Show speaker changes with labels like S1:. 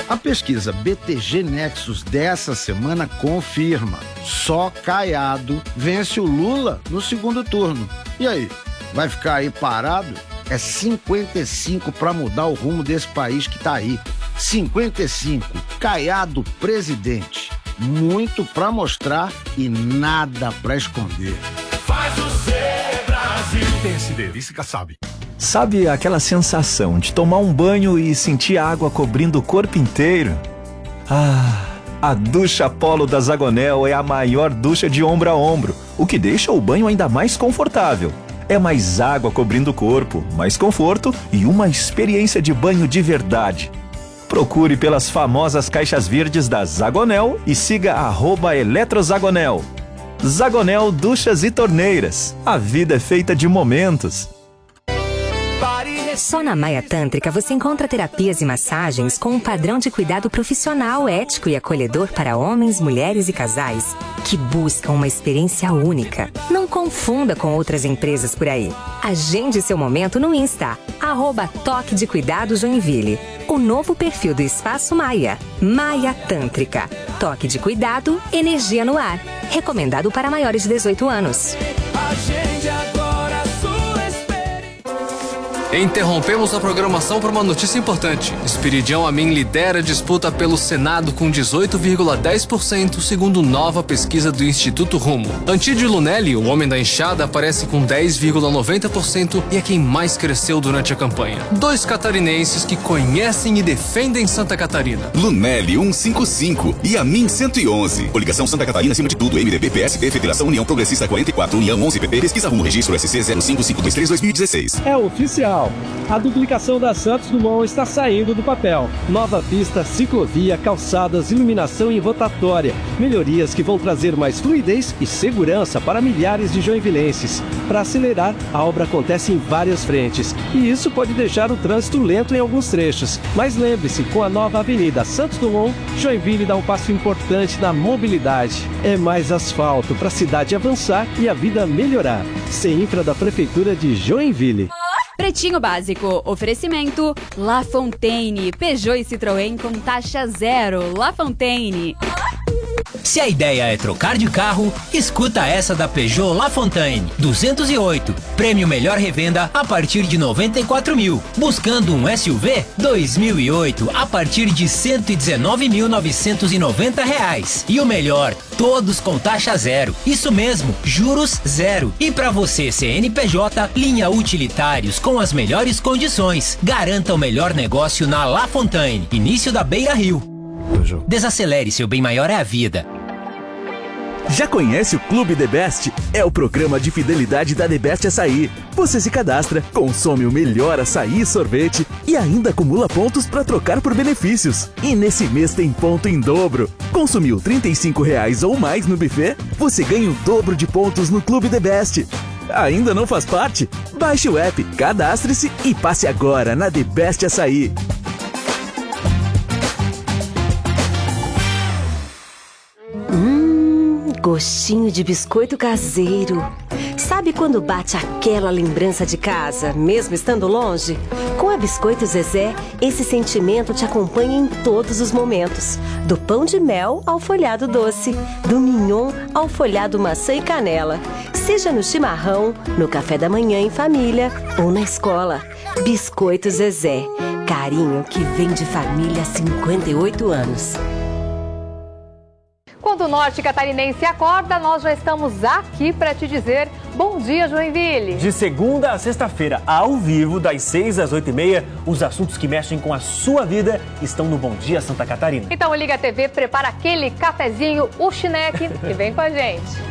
S1: A pesquisa BTG Nexus dessa semana confirma: só Caiado vence o Lula no segundo turno. E aí, vai ficar aí parado? É 55 para mudar o rumo desse país que tá aí. 55, Caiado presidente. Muito para mostrar e nada para esconder.
S2: Faz o ser Brasil. PSD, vice Kassab.
S3: Sabe aquela sensação de tomar um banho e sentir a água cobrindo o corpo inteiro? A ducha Polo da Zagonel é a maior ducha de ombro a ombro, o que deixa o banho ainda mais confortável. É mais água cobrindo o corpo, mais conforto e uma experiência de banho de verdade. Procure pelas famosas caixas verdes da Zagonel e siga @eletrozagonel. Zagonel Duchas e Torneiras. A vida é feita de momentos.
S4: Só na Maia Tântrica você encontra terapias e massagens com um padrão de cuidado profissional, ético e acolhedor para homens, mulheres e casais que buscam uma experiência única. Não confunda com outras empresas por aí. Agende seu momento no Insta, @Toque de Cuidado Joinville. O novo perfil do Espaço Maia. Maia Tântrica. Toque de cuidado, energia no ar. Recomendado para maiores de 18 anos.
S2: Agende agora a sua experiência.
S5: Interrompemos a programação para uma notícia importante. Esperidião Amin lidera a disputa pelo Senado com 18,10%, segundo nova pesquisa do Instituto Rumo. Antídio Lunelli, o homem da enxada, aparece com 10,90% e é quem mais cresceu durante a campanha. Dois catarinenses que conhecem e defendem Santa Catarina.
S6: Lunelli 155 e Amin 111. Coligação Santa Catarina acima de tudo. MDB, PSB, Federação União Progressista 44, União 11PP, Pesquisa Rumo, Registro SC 05523-2016.
S7: É oficial. A duplicação da Santos Dumont está saindo do papel. Nova pista, ciclovia, calçadas, iluminação e rotatória. Melhorias que vão trazer mais fluidez e segurança para milhares de joinvilenses. Para acelerar, a obra acontece em várias frentes. E isso pode deixar o trânsito lento em alguns trechos. Mas lembre-se, com a nova Avenida Santos Dumont, Joinville dá um passo importante na mobilidade. É mais asfalto para a cidade avançar e a vida melhorar. CEINFRA da Prefeitura de Joinville.
S8: Pretinho Básico, oferecimento La Fontaine, Peugeot e Citroën com taxa zero. La Fontaine.
S9: Se a ideia é trocar de carro, escuta essa da Peugeot La Fontaine 208, prêmio melhor revenda a partir de 94 mil. Buscando um SUV 2008 a partir de 119.990 reais. E o melhor, todos com taxa zero. Isso mesmo, juros zero. E para você CNPJ, linha utilitários com as melhores condições. Garanta o melhor negócio na La Fontaine, início da Beira Rio. Desacelere, seu bem maior é a vida.
S10: Já conhece o Clube The Best? É o programa de fidelidade da The Best Açaí. Você se cadastra, consome o melhor açaí e sorvete e ainda acumula pontos para trocar por benefícios. E nesse mês tem ponto em dobro. Consumiu R$35 ou mais no buffet? Você ganha o dobro de pontos no Clube The Best. Ainda não faz parte? Baixe o app, cadastre-se e passe agora na The Best Açaí.
S4: Gostinho de biscoito caseiro. Sabe quando bate aquela lembrança de casa, mesmo estando longe? Com a Biscoito Zezé, esse sentimento te acompanha em todos os momentos. Do pão de mel ao folhado doce, do mignon ao folhado maçã e canela. Seja no chimarrão, no café da manhã em família ou na escola. Biscoito Zezé, carinho que vem de família há 58 anos.
S11: Quando o norte catarinense acorda, nós já estamos aqui para te dizer bom dia, Joinville.
S12: De segunda a sexta-feira, ao vivo, das 6 às 8h30, os assuntos que mexem com a sua vida estão no Bom Dia Santa Catarina.
S11: Então liga a TV, prepara aquele cafezinho, o chineque e vem com a gente.